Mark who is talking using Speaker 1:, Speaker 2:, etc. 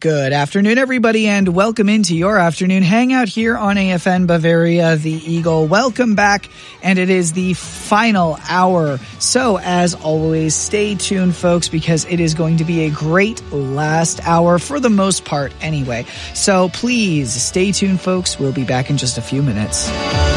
Speaker 1: Good afternoon, everybody, and welcome into your afternoon hangout here on AFN Bavaria, the Eagle. Welcome back, and it is the final hour. So, as always, stay tuned, folks, because it is going to be a great last hour for the most part anyway. So, please stay tuned, folks. We'll be back in just a few minutes.